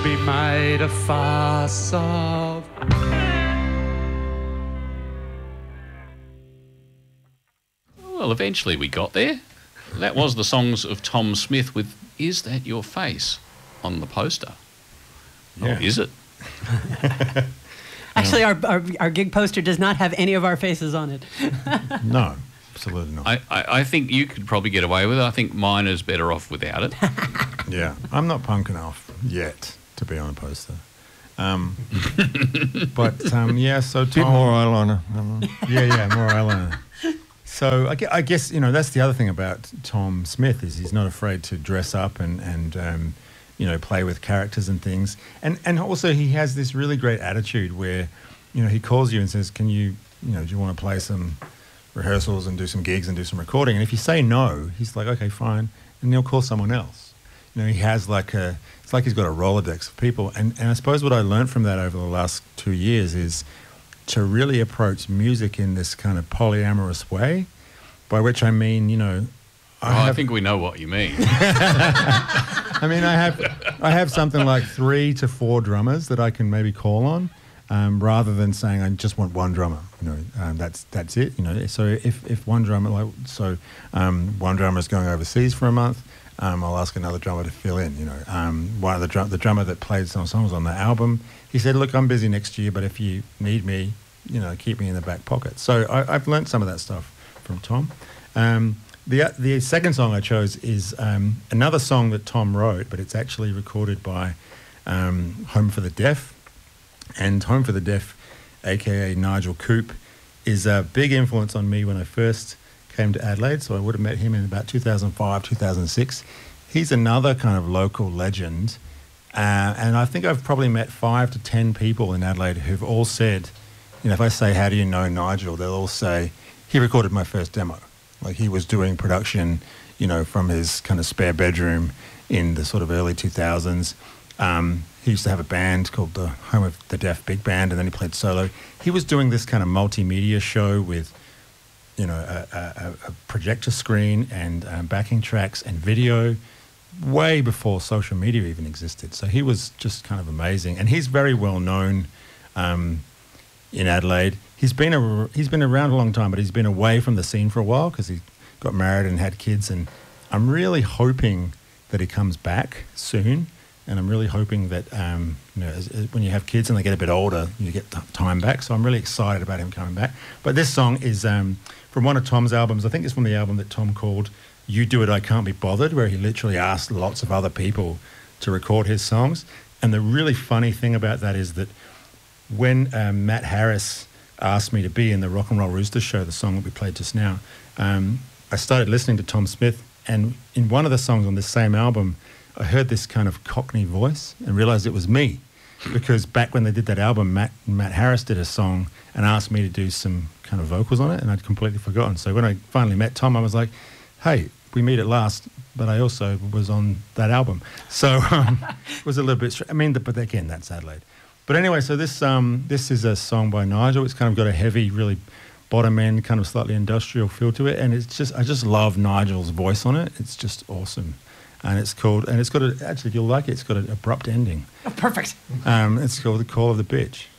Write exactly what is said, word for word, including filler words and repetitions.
be made a fuss of. Well, eventually we got there. That was the songs of Tom Smith with Is That Your Face on the poster. Yeah. Or is it? Actually, our, our our gig poster does not have any of our faces on it. No, absolutely not. I, I, I think you could probably get away with it. I think mine is better off without it. Yeah, I'm not punk enough yet to be on a poster. Um, but um, yeah, so Tom, Bit more eyeliner. yeah, yeah, more eyeliner. So I gue- I guess, you know, that's the other thing about Tom Smith is he's not afraid to dress up and, and um, you know, play with characters and things. And and also he has this really great attitude where, you know, he calls you and says, can you, you know, do you want to play some rehearsals and do some gigs and do some recording? And if you say no, he's like, okay, fine. And he'll call someone else. You know, he has like a, it's like he's got a Rolodex of people. And, and I suppose what I learned from that over the last two years is to really approach music in this kind of polyamorous way, by which I mean, you know, I, Oh, have, I think we know what you mean. I mean, I have, I have something like three to four drummers that I can maybe call on, um, rather than saying I just want one drummer. You know, um, that's that's it. You know, so if, if one drummer, like so, um, one drummer is going overseas for a month, um, I'll ask another drummer to fill in. You know, um, one of the drum, the drummer that played some songs on the album, he said, "Look, I'm busy next year, but if you need me, you know, keep me in the back pocket." So I, I've learnt some of that stuff from Tom. Um, the the second song I chose is um, another song that Tom wrote, but it's actually recorded by um, Home for the Deaf. And Home for the Deaf, aka Nigel Coop, is a big influence on me when I first came to Adelaide. So I would have met him in about two thousand five, two thousand six. He's another kind of local legend. Uh, and I think I've probably met five to ten people in Adelaide who've all said, you know, if I say, how do you know Nigel? They'll all say, he recorded my first demo. Like he was doing production, you know, from his kind of spare bedroom in the sort of early two thousands. Um, he used to have a band called the Home of the Deaf Big Band, and then he played solo. He was doing this kind of multimedia show with, you know, a, a, a projector screen and um, backing tracks and video way before social media even existed. So he was just kind of amazing. And he's very well known um, in Adelaide. He's been a, he's been around a long time, but he's been away from the scene for a while because he got married and had kids. And I'm really hoping that he comes back soon. And I'm really hoping that, um, you know, as, as when you have kids and they get a bit older, you get t- time back. So I'm really excited about him coming back. But this song is um, from one of Tom's albums. I think it's from the album that Tom called You Do It, I Can't Be Bothered, where he literally asked lots of other people to record his songs. And the really funny thing about that is that when um, Matt Harris asked me to be in the Rock and Roll Rooster show, the song that we played just now, um, I started listening to Tom Smith. And in one of the songs on this same album, I heard this kind of Cockney voice and realised it was me, because back when they did that album, Matt, Matt Harris did a song and asked me to do some kind of vocals on it, and I'd completely forgotten. So when I finally met Tom, I was like, hey, we meet at last, but I also was on that album. So um, it was a little bit, str- I mean, but again, that's Adelaide. But anyway, so this um, this is a song by Nigel. It's kind of got a heavy, really bottom end, kind of slightly industrial feel to it, and it's just, I just love Nigel's voice on it. It's just awesome. And it's called, and it's got a, actually, you'll like it, it's got an abrupt ending. Oh, perfect. Um, it's called The Call of the Bitch.